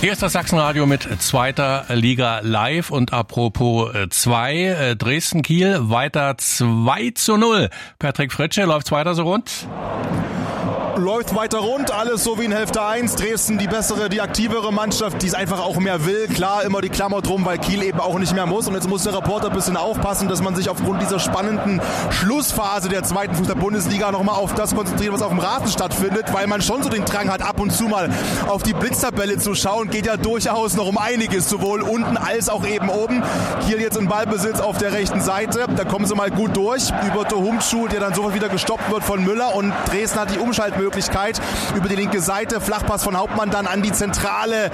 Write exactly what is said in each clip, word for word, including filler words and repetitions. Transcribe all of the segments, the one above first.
Hier ist das Sachsenradio mit zweiter Liga live und apropos zwei, Dresden-Kiel weiter zwei zu null. Patrick Fritsche, läuft's weiter so rund? Läuft weiter rund, alles so wie in Hälfte eins. Dresden die bessere, die aktivere Mannschaft, die es einfach auch mehr will. Klar, immer die Klammer drum, weil Kiel eben auch nicht mehr muss. Und jetzt muss der Reporter ein bisschen aufpassen, dass man sich aufgrund dieser spannenden Schlussphase der zweiten Fußball-Bundesliga nochmal auf das konzentriert, was auf dem Rasen stattfindet, weil man schon so den Drang hat, ab und zu mal auf die Blitztabelle zu schauen. Geht ja durchaus noch um einiges, sowohl unten als auch eben oben. Kiel jetzt in Ballbesitz auf der rechten Seite. Da kommen sie mal gut durch. Über Tohumschuh, der dann sofort wieder gestoppt wird von Müller. Und Dresden hat die Umschaltmöglichkeit über die linke Seite. Flachpass von Hauptmann dann an die Zentrale.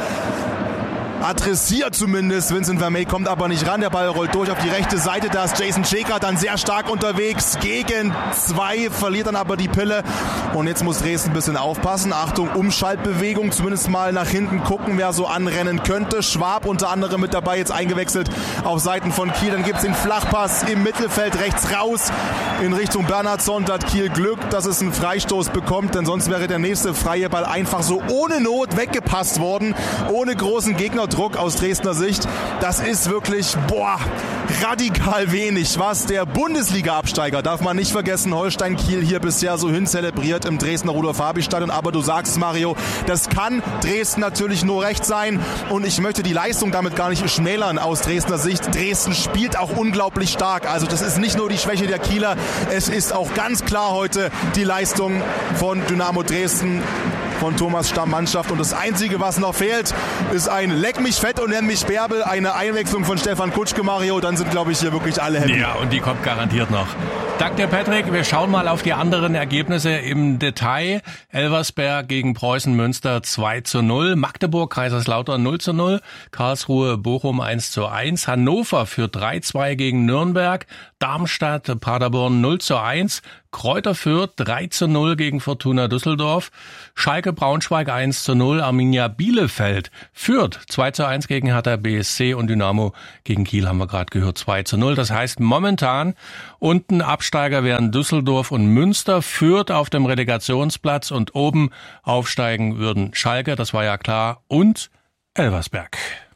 Adressiert zumindest. Vincent Vermey kommt aber nicht ran. Der Ball rollt durch auf die rechte Seite. Da ist Jason Schäker dann sehr stark unterwegs. Gegen zwei, verliert dann aber die Pille. Und jetzt muss Dresden ein bisschen aufpassen. Achtung, Umschaltbewegung. Zumindest mal nach hinten gucken, wer so anrennen könnte. Schwab unter anderem mit dabei, jetzt eingewechselt auf Seiten von Kiel. Dann gibt es den Flachpass im Mittelfeld rechts raus in Richtung Bernhardsson. Da hat Kiel Glück, dass es einen Freistoß bekommt. Denn sonst wäre der nächste freie Ball einfach so ohne Not weggepasst worden. Ohne großen Gegner. Druck aus Dresdner Sicht. Das ist wirklich, boah, radikal wenig, was der Bundesliga-Absteiger, darf man nicht vergessen, Holstein Kiel hier bisher so hin zelebriert im Dresdner Rudolf-Habich-Stadion. Aber du sagst, Mario, das kann Dresden natürlich nur recht sein. Und ich möchte die Leistung damit gar nicht schmälern aus Dresdner Sicht. Dresden spielt auch unglaublich stark. Also das ist nicht nur die Schwäche der Kieler, es ist auch ganz klar heute die Leistung von Dynamo Dresden, von Thomas Stamm-Mannschaft. Und das Einzige, was noch fehlt, ist ein Leck mich fett und nenn mich Bärbel, eine Einwechslung von Stefan Kutschke, Mario. Dann sind, glaube ich, hier wirklich alle happy. Ja, und die kommt garantiert noch. Dank dir, Patrick. Wir schauen mal auf die anderen Ergebnisse im Detail. Elversberg gegen Preußen Münster zwei zu null. Magdeburg, Kaiserslautern null zu null. Karlsruhe, Bochum eins zu eins. Hannover führt drei zwei gegen Nürnberg. Darmstadt, Paderborn null zu eins. Kräuter Fürth drei zu null gegen Fortuna Düsseldorf. Schalke Braunschweig eins zu null. Arminia Bielefeld führt zwei zu eins gegen Hertha B S C und Dynamo gegen Kiel haben wir gerade gehört zwei zu null. Das heißt momentan unten Absteiger wären Düsseldorf und Münster. Fürth auf dem Relegationsplatz und oben aufsteigen würden Schalke, das war ja klar, und Elversberg.